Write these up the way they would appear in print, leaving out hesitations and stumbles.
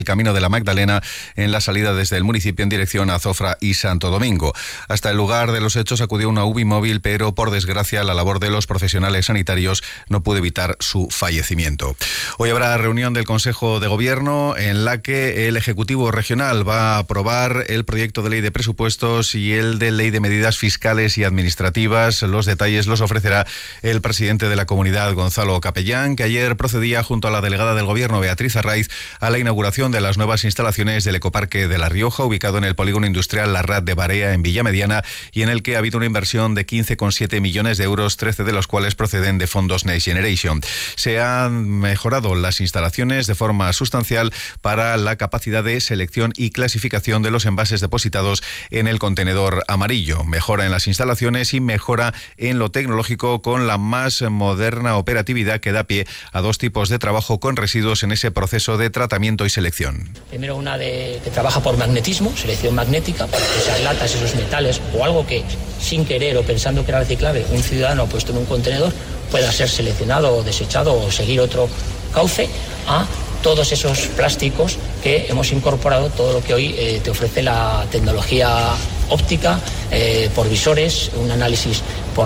el Camino de la Magdalena en la salida desde el municipio en dirección a Zofra y Santo Domingo. Hasta el lugar de los hechos acudió una UBI móvil, pero por desgracia la labor de los profesionales sanitarios no pudo evitar su fallecimiento. Hoy habrá reunión del Consejo de Gobierno en la que el Ejecutivo Regional va a aprobar el proyecto de ley de presupuestos y el de ley de medidas fiscales y administrativas. Los detalles los ofrecerá el presidente de la comunidad, Gonzalo Capellán, que ayer procedía junto a la delegada del Gobierno, Beatriz Arraiz, a la inauguración de las nuevas instalaciones del Ecoparque de La Rioja, ubicado en el polígono industrial Larrat de Barea, en Villamediana, y en el que ha habido una inversión de 15,7 millones de euros, 13 de los cuales proceden de fondos Next Generation. Se han mejorado las instalaciones de forma sustancial para la capacidad de selección y clasificación de los envases depositados en el contenedor amarillo. Mejora en las instalaciones y mejora en lo tecnológico, con la más moderna operatividad que da pie a dos tipos de trabajo con residuos en ese proceso de tratamiento y selección. Primero una que trabaja por magnetismo, selección magnética, para que esas latas, esos metales o algo que sin querer o pensando que era reciclable un ciudadano ha puesto en un contenedor pueda ser seleccionado o desechado o seguir otro cauce, a todos esos plásticos que hemos incorporado, todo lo que hoy te ofrece la tecnología óptica, por visores, un análisis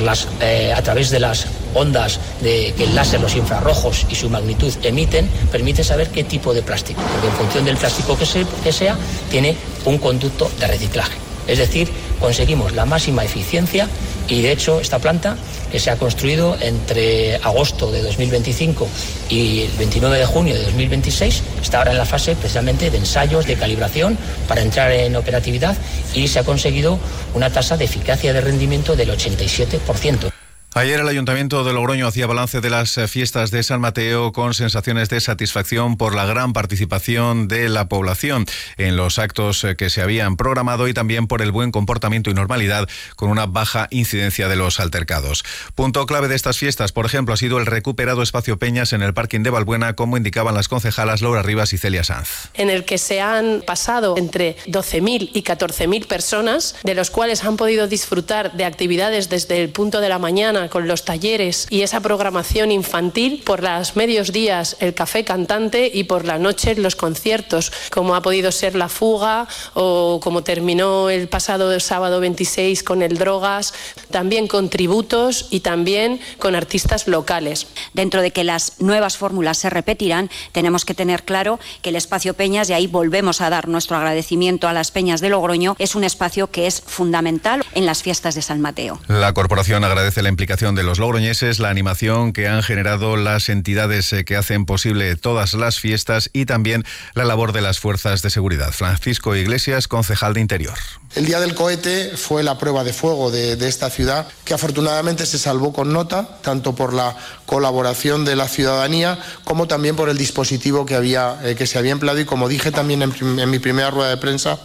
a través de las ondas que el láser, los infrarrojos y su magnitud emiten, permite saber qué tipo de plástico, porque en función del plástico que sea, tiene un conducto de reciclaje. Es decir, conseguimos la máxima eficiencia y, de hecho, esta planta, que se ha construido entre agosto de 2025 y el 29 de junio de 2026, está ahora en la fase precisamente de ensayos, de calibración para entrar en operatividad, y se ha conseguido una tasa de eficacia de rendimiento del 87%. Ayer el Ayuntamiento de Logroño hacía balance de las fiestas de San Mateo con sensaciones de satisfacción por la gran participación de la población en los actos que se habían programado y también por el buen comportamiento y normalidad, con una baja incidencia de los altercados. Punto clave de estas fiestas, por ejemplo, ha sido el recuperado espacio Peñas en el parking de Valbuena, como indicaban las concejalas Laura Rivas y Celia Sanz. En el que se han pasado entre 12.000 y 14.000 personas, de los cuales han podido disfrutar de actividades desde el punto de la mañana, con los talleres y esa programación infantil, por los medios días el café cantante y por la noche los conciertos, como ha podido ser La Fuga o como terminó el pasado sábado 26 con el Drogas, también con tributos y también con artistas locales. Dentro de que las nuevas fórmulas se repetirán, tenemos que tener claro que el espacio Peñas, y ahí volvemos a dar nuestro agradecimiento a las Peñas de Logroño, es un espacio que es fundamental en las fiestas de San Mateo. La corporación agradece la implicación de los logroñeses, la animación que han generado las entidades que hacen posible todas las fiestas y también la labor de las fuerzas de seguridad. Francisco Iglesias, concejal de Interior. El día del cohete fue la prueba de fuego de esta ciudad, que afortunadamente se salvó con nota, tanto por la colaboración de la ciudadanía como también por el dispositivo que se había empleado, y como dije también en mi primera rueda de prensa,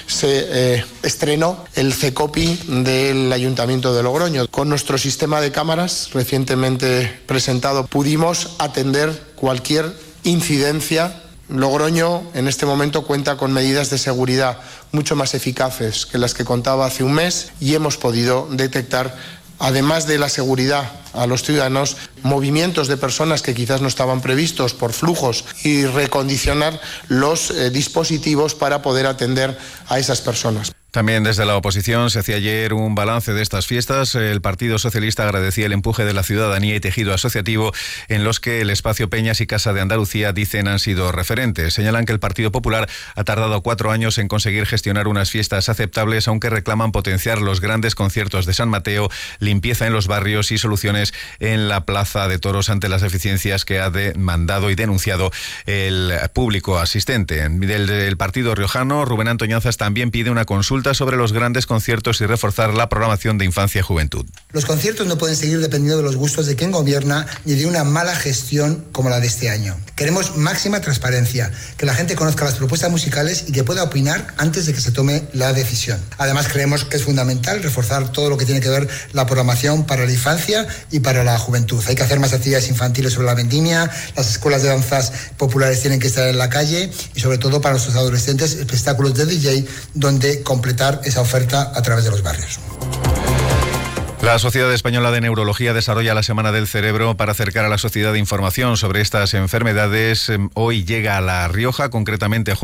se estrenó el CECOPI del Ayuntamiento de Logroño. Con nuestro sistema de cámaras recientemente presentado pudimos atender cualquier incidencia. Logroño en este momento cuenta con medidas de seguridad mucho más eficaces que las que contaba hace un mes, y hemos podido detectar, además de la seguridad a los ciudadanos, movimientos de personas que quizás no estaban previstos por flujos, y recondicionar los dispositivos para poder atender a esas personas. También desde la oposición se hacía ayer un balance de estas fiestas. El Partido Socialista agradecía el empuje de la ciudadanía y tejido asociativo, en los que el espacio Peñas y Casa de Andalucía, dicen, han sido referentes. Señalan que el Partido Popular ha tardado 4 años en conseguir gestionar unas fiestas aceptables, aunque reclaman potenciar los grandes conciertos de San Mateo, limpieza en los barrios y soluciones en la Plaza de Toros ante las deficiencias que ha demandado y denunciado el público asistente. Del Partido Riojano, Rubén Antoñanzas también pide una consulta sobre los grandes conciertos y reforzar la programación de infancia y juventud. Los conciertos no pueden seguir dependiendo de los gustos de quien gobierna ni de una mala gestión como la de este año. Queremos máxima transparencia, que la gente conozca las propuestas musicales y que pueda opinar antes de que se tome la decisión. Además, creemos que es fundamental reforzar todo lo que tiene que ver la programación para la infancia y para la juventud. Hay que hacer más actividades infantiles sobre la vendimia, las escuelas de danzas populares tienen que estar en la calle, y sobre todo para nuestros adolescentes, espectáculos de DJ donde completar esa oferta a través de los barrios. La Sociedad Española de Neurología desarrolla la Semana del Cerebro para acercar a la sociedad información sobre estas enfermedades. Hoy llega a La Rioja, concretamente